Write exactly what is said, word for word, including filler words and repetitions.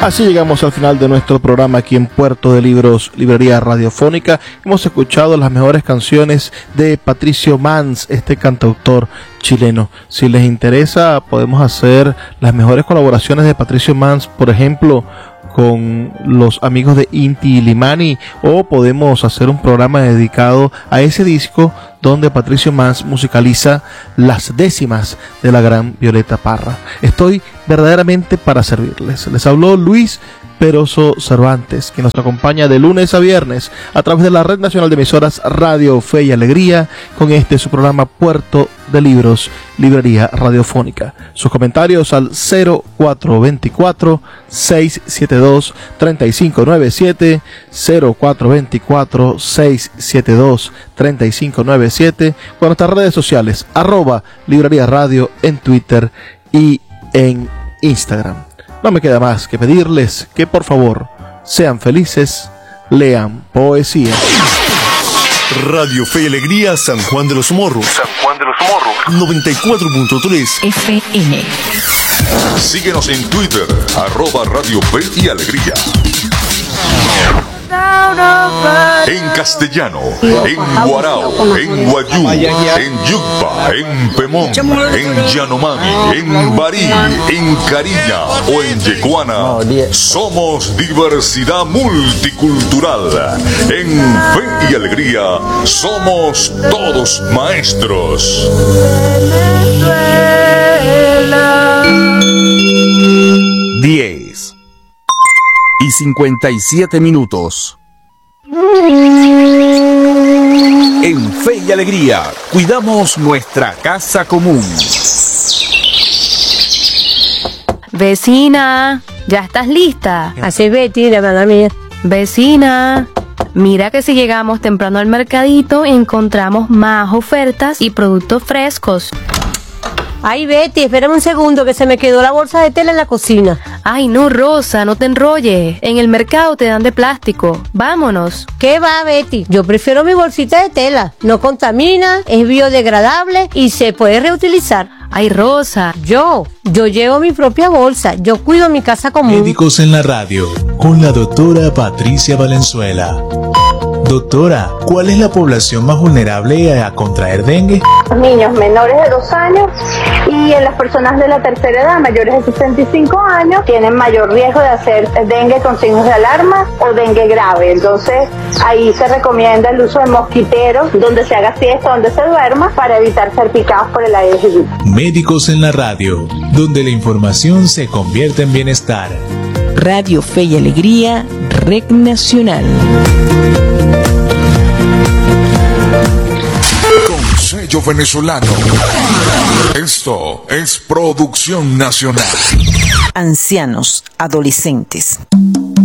Así llegamos al final de nuestro programa aquí en Puerto de Libros, Librería Radiofónica. Hemos escuchado las mejores canciones de Patricio Mans, este cantautor chileno. Si les interesa, podemos hacer las mejores colaboraciones de Patricio Mans, por ejemplo, con los amigos de Inti Illimani, o podemos hacer un programa dedicado a ese disco donde Patricio Mans musicaliza las décimas de la gran Violeta Parra. Estoy verdaderamente para servirles. Les habló Luis Peroso Cervantes, que nos acompaña de lunes a viernes a través de la Red Nacional de Emisoras Radio Fe y Alegría, con este su programa Puerto de Libros, Librería Radiofónica. Sus comentarios al cero cuatro dos cuatro, seis siete dos, tres cinco nueve siete, cero cuatro dos cuatro, seis siete dos, tres cinco nueve siete, con nuestras redes sociales, arroba Librería Radio en Twitter y en Instagram. No me queda más que pedirles que por favor sean felices, lean poesía. Radio Fe y Alegría, San Juan de los Morros. San Juan de los Morros. noventa y cuatro punto tres F M. Síguenos en Twitter, arroba Radio Fe y Alegría. En castellano, en guarao, en guayú, en yucpa, en pemón, en yanomami, en barí, en cariña o en yecuana. Somos diversidad multicultural. En Fe y Alegría somos todos maestros. diez y cincuenta y siete minutos. En Fe y Alegría, cuidamos nuestra casa común. Vecina, ¿ya estás lista? Así, Betty, la hermana mía. Vecina, mira que si llegamos temprano al mercadito, encontramos más ofertas y productos frescos. Ay, Betty, espérame un segundo que se me quedó la bolsa de tela en la cocina. Ay, no, Rosa, no te enrolles. En el mercado te dan de plástico. Vámonos. ¿Qué va, Betty? Yo prefiero mi bolsita de tela. No contamina, es biodegradable y se puede reutilizar. Ay, Rosa. Yo, yo llevo mi propia bolsa. Yo cuido mi casa común. Médicos en la radio, con la doctora Patricia Valenzuela. Doctora, ¿cuál es la población más vulnerable a contraer dengue? Niños menores de dos años y en las personas de la tercera edad, mayores de sesenta y cinco años, tienen mayor riesgo de hacer dengue con signos de alarma o dengue grave. Entonces, ahí se recomienda el uso de mosquiteros, donde se haga siesta, donde se duerma, para evitar ser picados por el Aedes aegypti. Médicos en la radio, donde la información se convierte en bienestar. Radio Fe y Alegría, Red Nacional. Con sello venezolano. Esto es producción nacional. Ancianos, adolescentes.